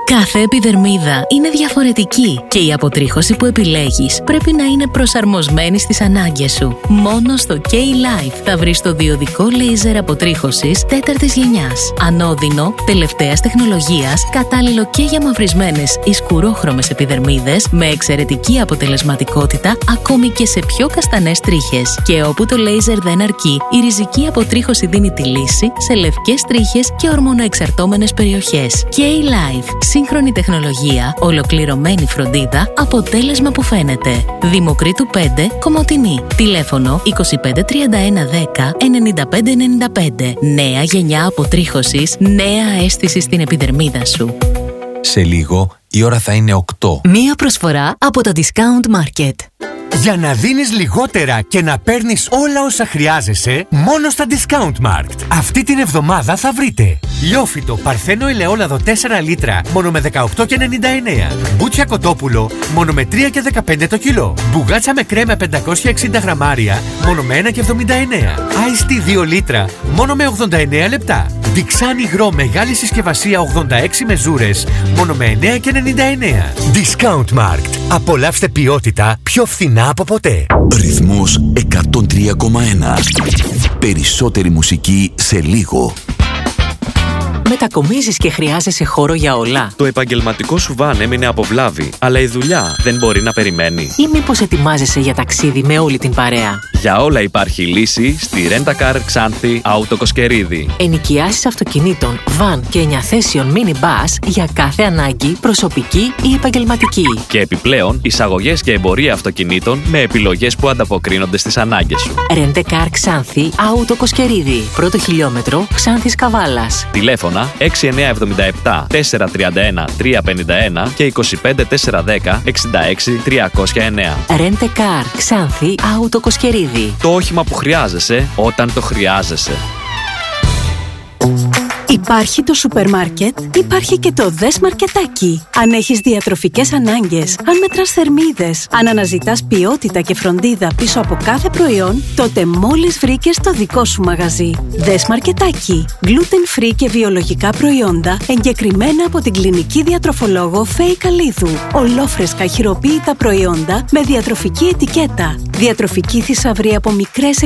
Κάθε επιδερμίδα είναι διαφορετική και η αποτρίχωση που επιλέγεις πρέπει να είναι προσαρμοσμένη στις ανάγκες σου. Μόνο στο K-Life θα βρεις το διοδικό λέιζερ αποτρίχωσης 4ης γενιάς. Ανώδυνο, τελευταίας τεχνολογίας, κατάλληλο και για μαυρισμένες ή σκουρόχρωμες επιδερμίδες, με εξαιρετική αποτελεσματικότητα ακόμη και σε πιο καστανές τρίχες. Και όπου το λέιζερ δεν αρκεί, η ριζική αποτρίχωση δίνει τη λύση σε λευκές τρίχες και ορμονοεξαρτώμενες περιοχές. K-Life. Σύγχρονη τεχνολογία, ολοκληρωμένη φροντίδα, αποτέλεσμα που φαίνεται. Δημοκρίτου 5, Κομοτηνή. Τηλέφωνο 25 31 10 95 95. Νέα γενιά αποτρίχωσης, νέα αίσθηση στην επιδερμίδα σου. Σε λίγο η ώρα θα είναι 8. Μία προσφορά από το Discount Market. Για να δίνεις λιγότερα και να παίρνεις όλα όσα χρειάζεσαι, μόνο στα Discount Market. Αυτή την εβδομάδα θα βρείτε λιόφυτο παρθένο ελαιόλαδο 4 λίτρα, μόνο με 18,99. Μπούτσια κοτόπουλο, μόνο με 3,15 το κιλό. Μπουγάτσα με κρέμα 560 γραμμάρια, μόνο με 1,79. Άιστι 2 λίτρα, μόνο με 89 λεπτά. Διξάνι υγρό μεγάλη συσκευασία 86 μεζούρες, μόνο με 9,99. Discount Market. Απολαύστε ποιότητα πιο φθηνά από ποτέ. Ρυθμός 103,1. Περισσότερη μουσική σε λίγο. Μετακομίζεις και χρειάζεσαι χώρο για όλα. Το επαγγελματικό σου βαν έμεινε από βλάβη, αλλά η δουλειά δεν μπορεί να περιμένει. Ή μήπως ετοιμάζεσαι για ταξίδι με όλη την παρέα. Για όλα υπάρχει λύση στη Rent-A-Car Ξάνθη Auto Κοσκερίδη. Ενοικιάσεις αυτοκινήτων, βαν και 9 θέσεων mini bus για κάθε ανάγκη, προσωπική ή επαγγελματική. Και επιπλέον εισαγωγές και εμπορία αυτοκινήτων με επιλογές που ανταποκρίνονται στις ανάγκες σου. Rent-A-Car Ξάνθη Auto Κοσκερίδη. Πρώτο χιλιόμετρο Ξάνθης Καβάλας. Τηλέφωνα 6977 431 351 και 25 410 66 309. Rent-A-Car Ξάνθη Auto Κοσκερίδη. Το όχημα που χρειάζεσαι όταν το χρειάζεσαι. Υπάρχει το σούπερ μάρκετ, υπάρχει και το Δες Μαρκετάκι. Αν έχεις διατροφικές ανάγκες, αν μετράς θερμίδες, αν αναζητάς ποιότητα και φροντίδα πίσω από κάθε προϊόν, τότε μόλις βρήκες το δικό σου μαγαζί. Δες Μαρκετάκι. Gluten free και βιολογικά προϊόντα, εγκεκριμένα από την κλινική διατροφολόγο Φέη Καλίδου. Ολόφρεσκα χειροποίητα προϊόντα με διατροφική ετικέτα. Διατροφική θησαυρία από μικρές